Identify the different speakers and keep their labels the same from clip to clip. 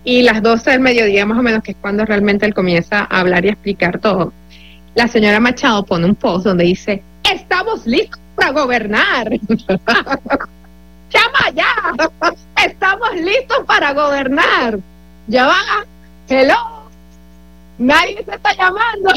Speaker 1: y las 12 del mediodía más o menos, que es cuando realmente él comienza a hablar y a explicar todo, la señora Machado pone un post donde dice: estamos listos para gobernar. ¡Llama ya! ¡Estamos listos para gobernar! ¡Ya va! ¡Hello! ¡Nadie se está llamando!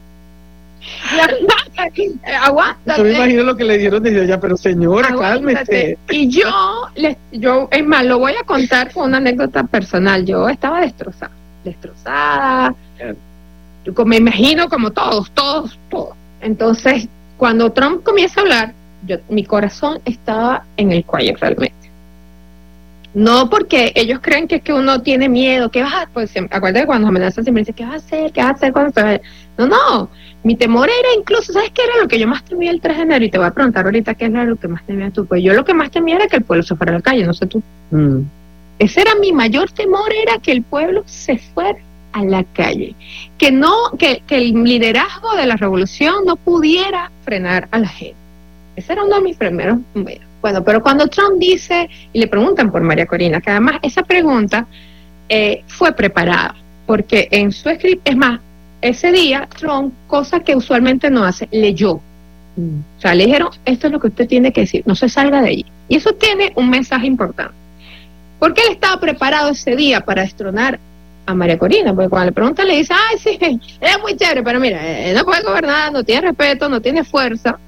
Speaker 1: Aguanta.
Speaker 2: Yo me imagino lo que le dieron desde allá, pero señora, cálmese.
Speaker 1: Y yo, es más, lo voy a contar con una anécdota personal. Yo estaba destrozada. Me imagino como todos. Entonces, cuando Trump comienza a hablar, mi corazón estaba en el cuello realmente. No porque ellos creen que es que uno tiene miedo, ¿qué vas a hacer? Pues acuérdate que cuando amenazan siempre dicen, ¿qué vas a hacer? ¿Qué vas a hacer cuando se... No, mi temor era incluso, ¿sabes qué era lo que yo más temía el 3 de enero? Y te voy a preguntar ahorita qué era lo que más temías tú. Pues yo lo que más temía era que el pueblo se fuera a la calle, no sé tú. Ese era mi mayor temor, era que el pueblo se fuera a la calle, que el liderazgo de la revolución no pudiera frenar a la gente. Ese era uno de mis primeros miedos. Bueno, pero cuando Trump dice, y le preguntan por María Corina, que además esa pregunta fue preparada, porque en su script, es más, ese día Trump, cosa que usualmente no hace, leyó. O sea, le dijeron, esto es lo que usted tiene que decir, no se salga de allí. Y eso tiene un mensaje importante. Porque él estaba preparado ese día para destronar a María Corina, porque cuando le preguntan le dice, ay, sí, es muy chévere, pero mira, no puede gobernar, no tiene respeto, no tiene fuerza.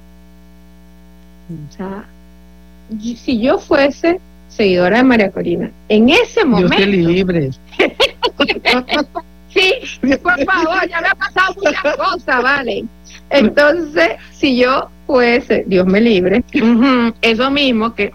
Speaker 1: O sea, si yo fuese seguidora de María Corina, en ese momento...
Speaker 2: Dios te libre.
Speaker 1: Sí, por favor, ya me ha pasado muchas cosas, ¿vale? Entonces, si yo fuese, Dios me libre, eso mismo que...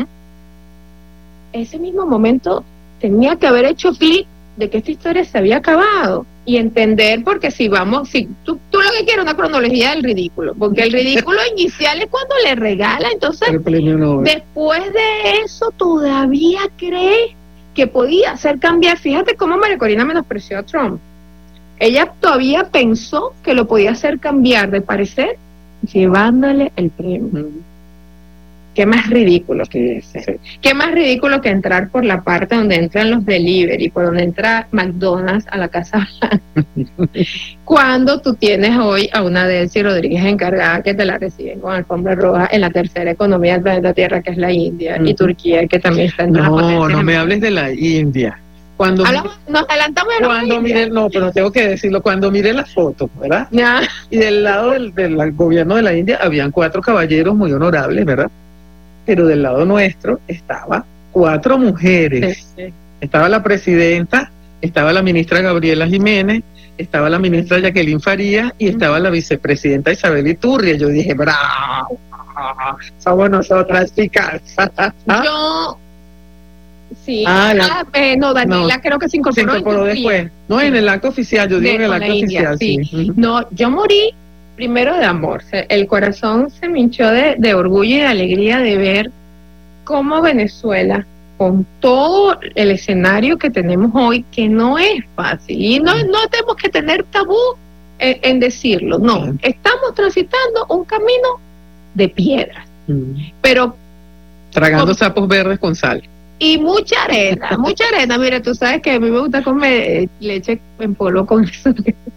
Speaker 1: ese mismo momento tenía que haber hecho clic de que esta historia se había acabado y entender, porque si tú lo que quieres es una cronología del ridículo, porque el ridículo inicial es cuando le regala, entonces después de eso todavía cree que podía hacer cambiar. Fíjate cómo María Corina menospreció a Trump. Ella todavía pensó que lo podía hacer cambiar de parecer llevándole el premio. Qué más ridículo que ese. Qué más ridículo que entrar por la parte donde entran los delivery, por donde entra McDonald's a la Casa Blanca. Cuando tú tienes hoy a una Delcy Rodríguez encargada que te la reciben con alfombra roja en la tercera economía del planeta Tierra, que es la India, y Turquía, que también está en
Speaker 2: No me hables de la India.
Speaker 1: Nos adelantamos
Speaker 2: pero tengo que decirlo, cuando miré las fotos, ¿verdad?
Speaker 1: Ya.
Speaker 2: Y del lado del gobierno de la India habían 4 caballeros muy honorables, ¿verdad? Pero del lado nuestro estaba 4 mujeres. Sí. Estaba la presidenta, estaba la ministra Gabriela Jiménez, estaba la ministra Jacqueline Farías y estaba la vicepresidenta Isabel Iturria. Yo dije, ¡bravo! Somos nosotras, chicas.
Speaker 1: Yo... Sí. Daniela creo que se incorporó
Speaker 2: después. No, en el acto oficial, yo digo en el acto oficial.
Speaker 1: Sí. No, yo morí primero de amor. El corazón se me hinchó de orgullo y de alegría de ver cómo Venezuela, con todo el escenario que tenemos hoy, que no es fácil, y no tenemos que tener tabú en decirlo, no, estamos transitando un camino de piedras, pero
Speaker 2: tragando sapos verdes con sal.
Speaker 1: Y mucha arena. Mira, tú sabes que a mí me gusta comer leche en polvo con eso.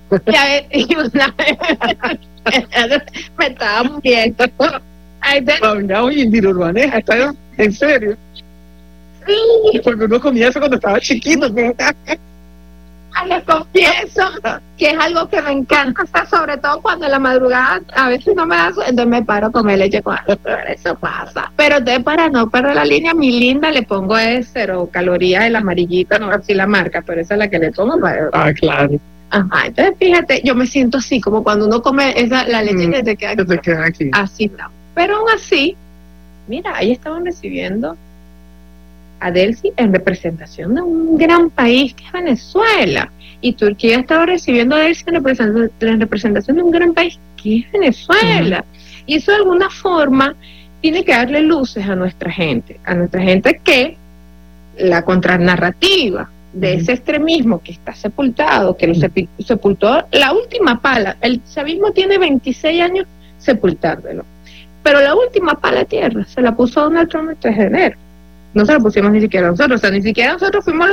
Speaker 1: Y una vez me estaba muriendo.
Speaker 2: Oye, Indira Urbaneja, ¿está en serio?
Speaker 1: Sí.
Speaker 2: Porque uno comía eso cuando estaba chiquito.
Speaker 1: Les confieso que es algo que me encanta, o sea, sobre todo cuando en la madrugada a veces no me da, entonces me paro a comer leche con eso pasa. Pero entonces, para no perder la línea, mi linda, le pongo 0 calorías, el amarillito, no así la marca, pero esa es la que le pongo para...
Speaker 2: claro.
Speaker 1: Ajá, entonces fíjate, yo me siento así, como cuando uno come la leche que te queda
Speaker 2: aquí.
Speaker 1: Así no. Pero aún así, mira, ahí estaban recibiendo a Delcy en representación de un gran país que es Venezuela, y Turquía estaba recibiendo a Delcy en representación de un gran país que es Venezuela, y eso de alguna forma tiene que darle luces a nuestra gente que la contranarrativa de ese extremismo que está sepultado, que lo sepultó la última pala, el chavismo tiene 26 años sepultándolo, pero la última pala de tierra se la puso Donald Trump el 3 de enero. No se lo pusimos ni siquiera nosotros, o sea, ni siquiera nosotros fuimos